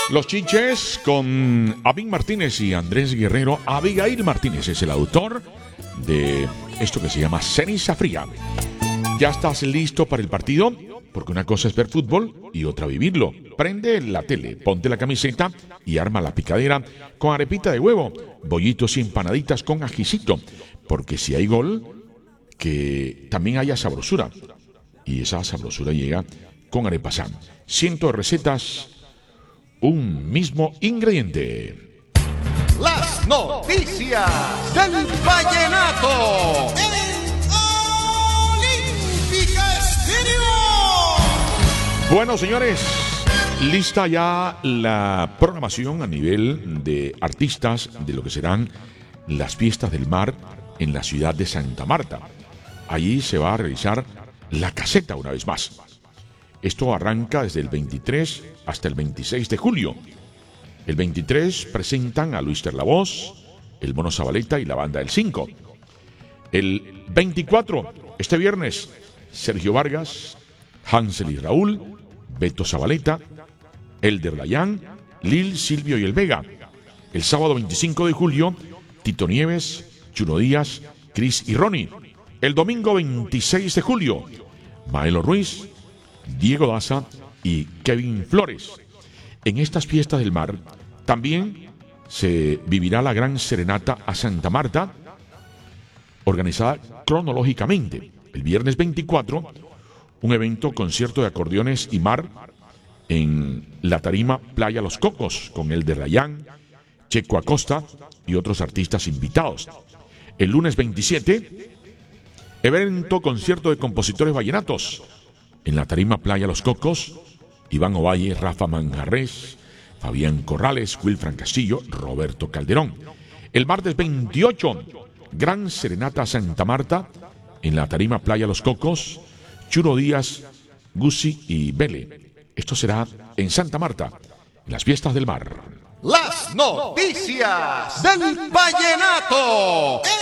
Los Chinches con Abin Martínez y Andrés Guerrero. Abigail Martínez es el autor de esto que se llama Ceniza Fría. ¿Ya estás listo para el partido? Porque una cosa es ver fútbol y otra vivirlo. Prende la tele, ponte la camiseta y arma la picadera con arepita de huevo, bollitos y empanaditas con ajicito. Porque si hay gol, que también haya sabrosura. Y esa sabrosura llega con Arepasán. Cientos de recetas, un mismo ingrediente. Las noticias del vallenato. Olímpica Estéreo. Bueno, señores, lista ya la programación a nivel de artistas de lo que serán las fiestas del mar en la ciudad de Santa Marta. Allí se va a realizar la caseta una vez más. Esto arranca desde el 23 hasta el 26 de julio. El 23 presentan a Luis Terlavoz, el Mono Zabaleta y la Banda del 5. El 24, este viernes, Sergio Vargas, Hansel y Raúl, Beto Zabaleta, Elder Dayan, Lil, Silvio y El Vega. El sábado 25 de julio, Tito Nieves, Chuno Díaz, Cris y Ronnie. El domingo 26 de julio, Maelo Ruiz, Diego Daza y Kevin Flores. En estas fiestas del mar también se vivirá la gran serenata a Santa Marta, organizada cronológicamente. El viernes 24, un evento concierto de acordeones y mar en la tarima Playa Los Cocos, con el de Rayán, Checo Acosta y otros artistas invitados. El lunes 27, evento concierto de compositores vallenatos en la tarima Playa Los Cocos, Iván Ovalle, Rafa Manjarres, Fabián Corrales, Wilfran Castillo, Roberto Calderón. El martes 28, gran serenata a Santa Marta en la tarima Playa Los Cocos, Churo Díaz, Guzzi y Vele. Esto será en Santa Marta, en las fiestas del mar. Las noticias del vallenato.